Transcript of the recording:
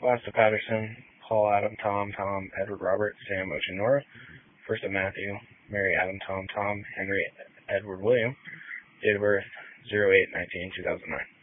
Last of Patterson, Paul, Adam, Tom, Tom, Edward, Robert, Sam, Ocean, Nora. First of Matthew, Mary, Adam, Tom, Tom, Henry, Edward, William. Date of birth, 08/19/2009.